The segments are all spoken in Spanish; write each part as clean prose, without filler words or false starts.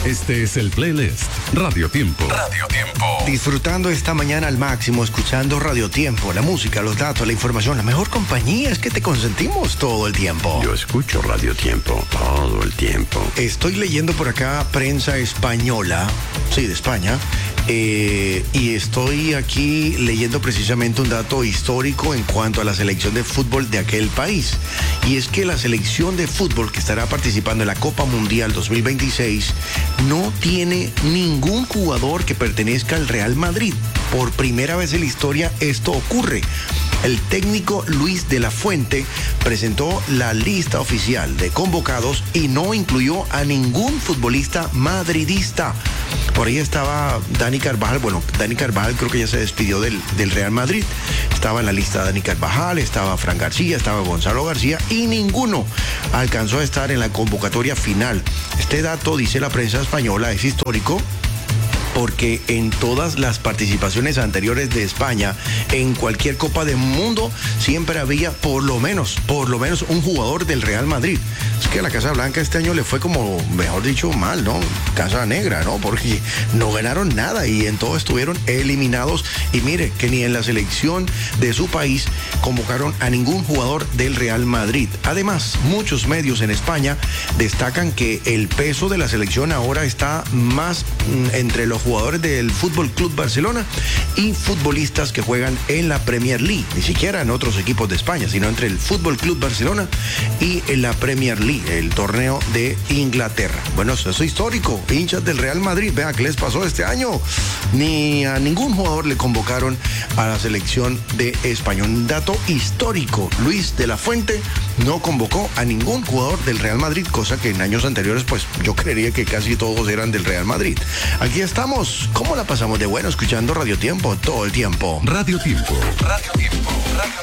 Este es el playlist Radio Tiempo. Radio Tiempo. Disfrutando esta mañana al máximo, escuchando Radio Tiempo, la música, los datos, la información, la mejor compañía es que te consentimos todo el tiempo. Yo escucho Radio Tiempo todo el tiempo. Estoy leyendo por acá prensa española, sí, de España, y estoy aquí leyendo precisamente un dato histórico en cuanto a la selección de fútbol de aquel país. Y es que la selección de fútbol que estará participando en la Copa Mundial 2026 no tiene ningún jugador que pertenezca al Real Madrid. Por primera vez en la historia esto ocurre. El técnico Luis de la Fuente presentó la lista oficial de convocados y no incluyó a ningún futbolista madridista. Por ahí estaba Dani Carvajal. Bueno, Dani Carvajal creo que ya se despidió del Real Madrid. Estaba en la lista Dani Carvajal, estaba Fran García, estaba Gonzalo García y ninguno alcanzó a estar en la convocatoria final. Este dato, dice la prensa española, es histórico, porque en todas las participaciones anteriores de España, en cualquier Copa del Mundo, siempre había por lo menos un jugador del Real Madrid. Es que a la Casa Blanca este año le fue como, mejor dicho, mal, ¿no? Casa Negra, ¿no? Porque no ganaron nada y en todo estuvieron eliminados. Y mire, que ni en la selección de su país convocaron a ningún jugador del Real Madrid. Además, muchos medios en España destacan que el peso de la selección ahora está más entre los jugadores del Fútbol Club Barcelona y futbolistas que juegan en la Premier League, ni siquiera en otros equipos de España, sino entre el Fútbol Club Barcelona y en la Premier League, el torneo de Inglaterra. Bueno, eso es histórico. Hinchas del Real Madrid, vea qué les pasó este año. Ni a ningún jugador le convocaron a la selección de España. Un dato histórico. Luis de la Fuente no convocó a ningún jugador del Real Madrid, cosa que en años anteriores, pues yo creería que casi todos eran del Real Madrid. Aquí estamos. ¿Cómo la pasamos de bueno escuchando Radio Tiempo todo el tiempo? Radio Tiempo. Radio Tiempo. Radio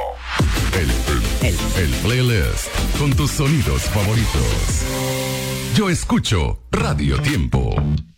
Tiempo. El playlist con tus sonidos favoritos. Yo escucho Radio Tiempo.